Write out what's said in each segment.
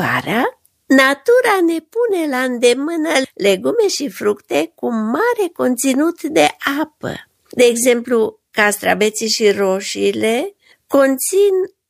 vara, natura ne pune la îndemână legume și fructe cu mare conținut de apă. De exemplu, castraveții și roșiile conțin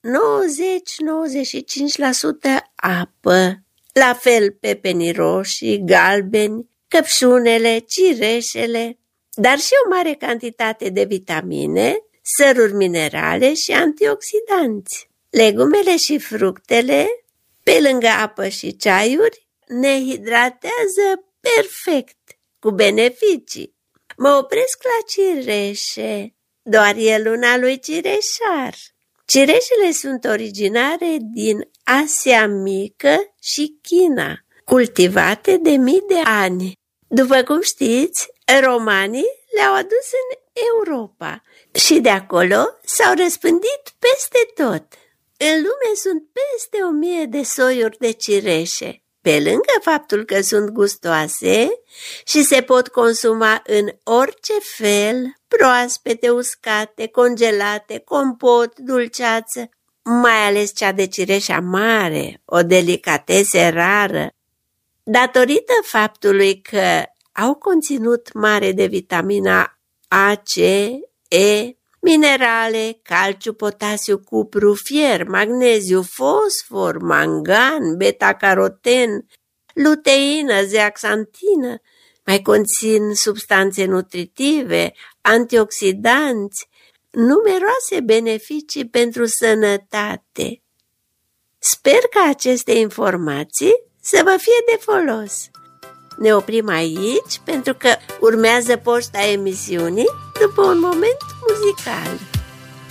90-95% apă. La fel pepenii roșii, galbeni, căpșunele, cireșele, dar și o mare cantitate de vitamine, săruri minerale și antioxidanți. Legumele și fructele, pe lângă apă și ceaiuri, ne hidratează perfect, cu beneficii. Mă opresc la cireșe, doar e luna lui cireșar. Cireșele sunt originare din Asia Mică și China, cultivate de mii de ani. După cum știți, romanii le-au adus în Europa și de acolo s-au răspândit peste tot. În lume sunt peste 1000 de soiuri de cireșe. Pe lângă faptul că sunt gustoase și se pot consuma în orice fel, proaspete, uscate, congelate, compot, dulceață, mai ales cea de cireșa mare, o delicatesă rară. Datorită faptului că au conținut mare de vitamina A, C, E, minerale, calciu, potasiu, cupru, fier, magneziu, fosfor, mangan, beta-caroten, luteină, zeaxantină, mai conțin substanțe nutritive, antioxidanți, numeroase beneficii pentru sănătate. Sper că aceste informații să vă fie de folos. Ne oprim aici pentru că urmează poșta emisiunii după un moment muzical.